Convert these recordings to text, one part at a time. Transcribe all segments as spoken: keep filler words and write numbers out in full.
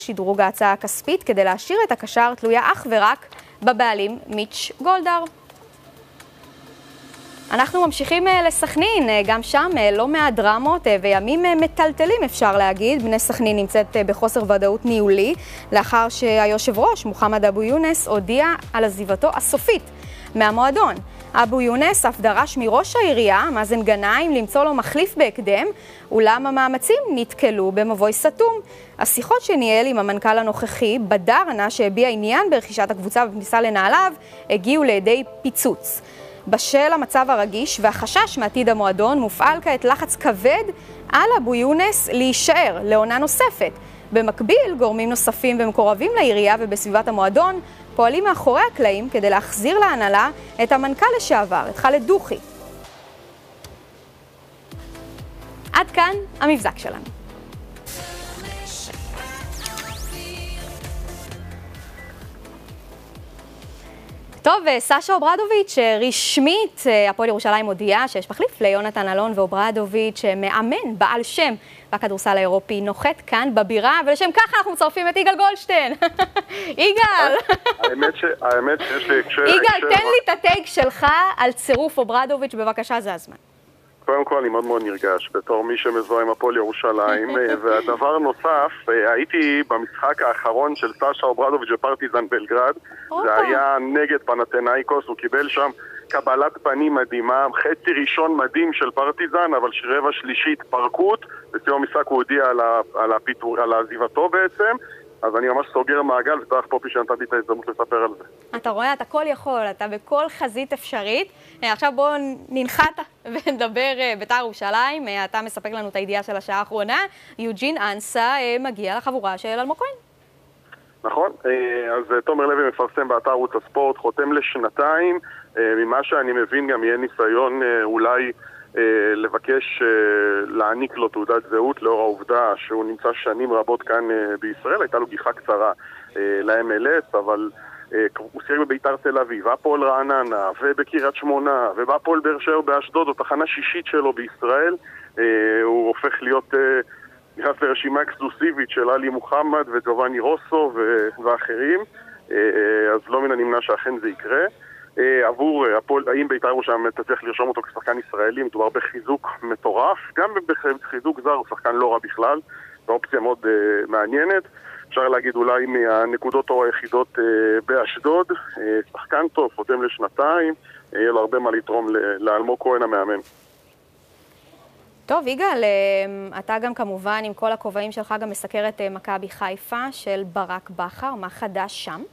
שדרוג ההצעה הכספית כדי להשאיר את הקשר תלויה אך ורק בבעלים מיץ' גולדהר. אנחנו ממשיכים לסכנין, גם שם לא מעט דרמות וימים מטלטלים אפשר להגיד. בני סכנין נמצאת בחוסר ודאות ניהולי לאחר שהיושב ראש מוחמד אבו יונס הודיע על עזיבתו הסופית מהמועדון. אבו יונס אף דרש מראש העירייה, מאזן גנאים, למצוא לו מחליף בהקדם, אולם המאמצים נתקלו במבוי סתום. השיחות שניהל עם המנכ"ל הנוכחי, בדר ענה שהביע עניין ברכישת הקבוצה ובכניסה לנעליו, הגיעו לידי פיצוץ. בשל המצב הרגיש והחשש מעתיד המועדון, מופעל כעת לחץ כבד על אבו יונס להישאר לעונה נוספת. במקביל, גורמים נוספים ומקורבים לעירייה ובסביבת המועדון פועלים מאחורי הקלעים כדי להחזיר להנהלה את המנכ"ל לשעבר, את חאלד דוכי. עד כאן המבזק שלנו. טוב, סשה אוברדוביץ', רשמית, הפועל ירושלים הודיעה שיש מחליף ליונתן אלון, ואוברדוביץ', מאמן בעל שם בכדורסל האירופי, נוחת כאן בבירה, ולשם ככה אנחנו מצרפים את יגאל גולדשטיין. יגאל! האמת שיש לי הקשר... יגאל, תן לי את הטייק שלך על צירוף אוברדוביץ', בבקשה, זה הזמן. קודם כל, אני מאוד מאוד נרגש בתור מי שמזוהה עם הפועל ירושלים, והדבר נוסף, הייתי במשחק האחרון של סשה אוברדוביץ' בפרטיזן בלגרד, זה היה נגד פנתנאיקוס, הוא קיבל שם קבלת פנים מדהימה, חצי ראשון מדהים של פרטיזן, אבל רבע שלישית פרקות, בסיום המשחק הוא הודיע על הפיתור, על העזיבתו בעצם, אז אני ממש סוגר מעגל, ותרח פופי שנתתי את ההזדמנות לספר על זה. אתה רואה, אתה כל יכול, אתה בכל חזית אפשרית. עכשיו בואו ננחת ונדבר בית"ר ירושלים. אתה מספק לנו את הידיעה של השעה האחרונה. יוג'ין אנסה מגיע לחבורה של אלמוג כהן. נכון, אז תומר לוי מפרסם באתר ערוץ הספורט, חותם לשנתיים. ממה שאני מבין גם יהיה ניסיון אולי לבקש להעניק לו תעודת זהות לאור העובדה שהוא נמצא שנים רבות כאן בישראל. הייתה לו גיחה קצרה ל-אם אל אס, אבל הוא שיחק בבית"ר תל אביב, הפועל רעננה ובקריית שמונה ובהפועל באר שבע באשדוד, זו תחנה שישית שלו בישראל. הוא הופך להיות נכנס לרשימה אקסקלוסיבית של עלי מוחמד וג'ובאני רוסו ואחרים, אז לא מן הנמנע שאכן זה יקרה. עבור הפועל, האם בית"ר ירושלים תצליח לרשום אותו כשחקן ישראלי, מדובר בחיזוק מטורף, גם בחיזוק זר הוא שחקן לא רע בכלל, ואופציה מאוד uh, מעניינת. אפשר להגיד אולי מהנקודות או היחידות uh, באשדוד, uh, שחקן טוב, חותם לשנתיים, uh, יהיה לו הרבה מה לתרום לאלמוג כהן המאמן. טוב, יגאל, אתה גם כמובן עם כל הכובעים שלך גם מסקר את מכבי חיפה של ברק בכר, מה חדש שם?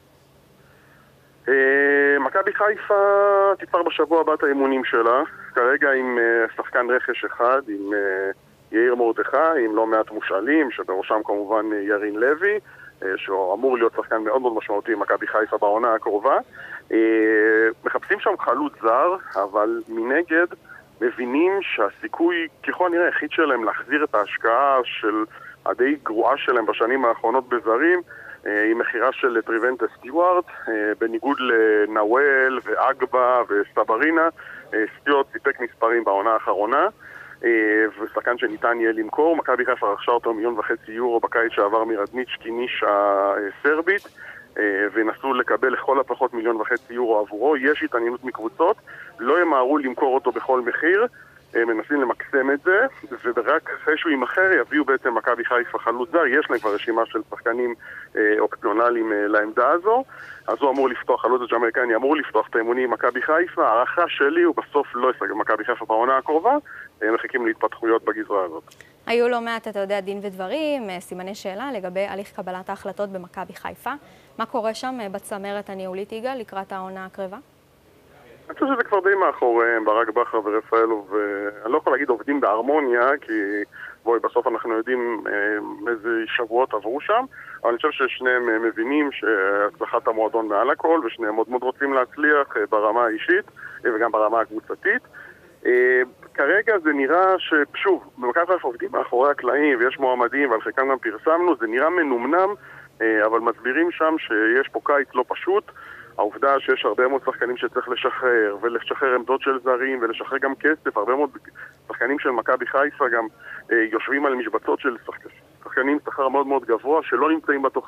מכבי חיפה תפתח בשבוע הבא את האימונים שלה, כרגע עם שחקן רכש אחד, עם יאיר מרדכי, עם לא מעט מושאלים, שבראשם כמובן ירין לוי, שהוא אמור להיות שחקן מאוד מאוד משמעותי עם מכבי חיפה בעונה הקרובה. מחפשים שם חלוץ זר, אבל מנגד מבינים שהסיכוי ככל הנראה היחיד שלהם להחזיר את ההשקעה של הדי גרועה שלהם בשנים האחרונות בזרים, היא מחירה של טריבנטה סטיוארט, בניגוד לנאואל ואגבה וסברינה. סטיוארט סיפק מספרים בעונה האחרונה, ושחקן שניתן יהיה למכור. מכבי חיפה רכשה אותו מיליון וחצי יורו בקיץ שעבר מרדניץ' קיניש הסרבית, ונסו לקבל לכל הפחות מיליון וחצי יורו עבורו. יש התעניינות מקבוצות, לא ימהרו למכור אותו בכל מחיר, מנסים למקסם את זה, ורק אחרי שהוא ימחר יביאו בעצם מכבי חיפה חלוץ זר. יש להם כבר רשימה של שחקנים אופציונליים לעמדה הזו, אז הוא אמור לפתוח, חלוץ הג'מאיקני אמור לפתוח את האימונים עם מכבי חיפה. הערכה שלי הוא בסוף לא ישחק במכבי חיפה בעונה הקרובה, הם מחכים להתפתחויות בגזרה הזאת. היו לא מעט, אתה יודע, דין ודברים, סימני שאלה לגבי הליך קבלת ההחלטות במכבי חיפה. מה קורה שם בצמרת הניהולית, יגאל, לקראת העונה הקרבה? אני חושב שזה כבר די מאחוריהם, ברק בכר ורפאלוב, ואני לא יכול להגיד עובדים בהרמוניה, כי בואי, בסוף אנחנו יודעים איזה שבועות עברו שם, אבל אני חושב ששניהם מבינים שהצלחת המועדון מעל הכל, ושניהם מאוד מאוד רוצים להצליח ברמה האישית וגם ברמה הקבוצתית. כרגע זה נראה ששוב, במכבי חיפה עובדים מאחורי הקלעים, ויש מועמדים, ועל חלקם גם פרסמנו, זה נראה מנומנם, אבל מסבירים שם שיש פה קיץ לא פשוט. העובדה שיש הרבה מאוד שחקנים שצריך לשחרר, ולשחרר עמדות של זרים, ולשחרר גם כסף, הרבה מאוד שחקנים של מכבי חיפה גם אה, יושבים על משבצות של שחקנים שכר מאוד מאוד גבוה, שלא נמצאים בתוכנית.